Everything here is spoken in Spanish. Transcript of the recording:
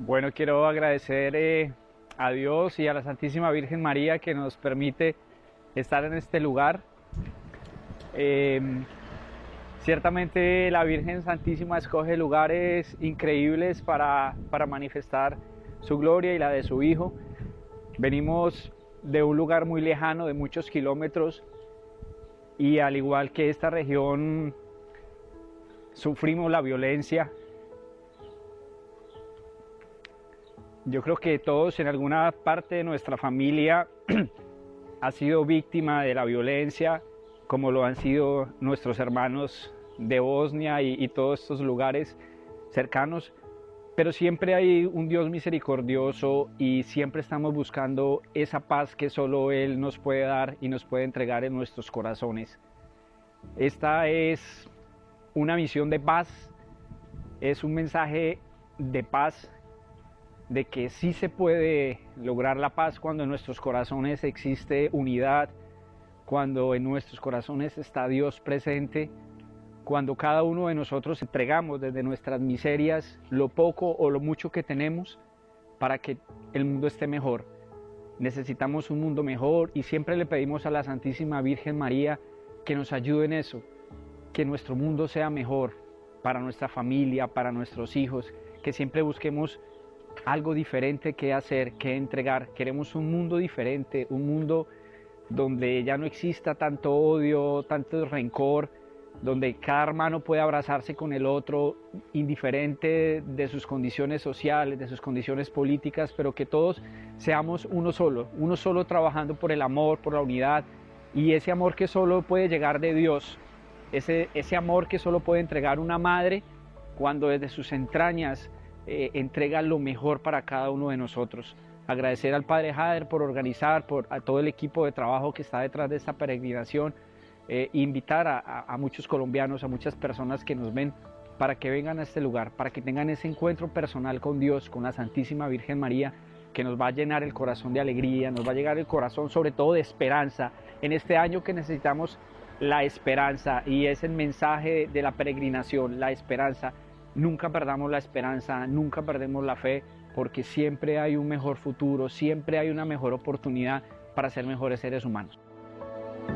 Bueno, quiero agradecer a Dios y a la Santísima Virgen María que nos permite estar en este lugar. Eh, Ciertamente la Virgen Santísima escoge lugares increíbles para manifestar su gloria y la de su Hijo. Venimos de un lugar muy lejano, de muchos kilómetros, y al igual que esta región, sufrimos la violencia. Yo creo que todos en alguna parte de nuestra familia ha sido víctima de la violencia, como lo han sido nuestros hermanos de Bosnia y todos estos lugares cercanos. Pero siempre hay un Dios misericordioso y siempre estamos buscando esa paz que solo Él nos puede dar y nos puede entregar en nuestros corazones. Esta es una misión de paz, es un mensaje de paz, de que sí se puede lograr la paz cuando en nuestros corazones existe unidad, cuando en nuestros corazones está Dios presente, cuando cada uno de nosotros entregamos desde nuestras miserias lo poco o lo mucho que tenemos para que el mundo esté mejor. Necesitamos un mundo mejor y siempre le pedimos a la Santísima Virgen María que nos ayude en eso, que nuestro mundo sea mejor para nuestra familia, para nuestros hijos, que siempre busquemos algo diferente que hacer, que entregar. Queremos un mundo diferente, un mundo donde ya no exista tanto odio, tanto rencor, donde cada hermano pueda abrazarse con el otro, indiferente de sus condiciones sociales, de sus condiciones políticas, pero que todos seamos uno solo trabajando por el amor, por la unidad, y ese amor que solo puede llegar de Dios, ese amor que solo puede entregar una madre cuando desde sus entrañas entrega lo mejor para cada uno de nosotros. Agradecer al Padre Jader por organizar, a todo el equipo de trabajo que está detrás de esta peregrinación, invitar a muchos colombianos, a muchas personas que nos ven, para que vengan a este lugar, para que tengan ese encuentro personal con Dios, con la Santísima Virgen María, que nos va a llenar el corazón de alegría, nos va a llenar el corazón sobre todo de esperanza, en este año que necesitamos la esperanza, y es el mensaje de la peregrinación, la esperanza. Nunca perdamos la esperanza, nunca perdemos la fe, porque siempre hay un mejor futuro, siempre hay una mejor oportunidad para ser mejores seres humanos.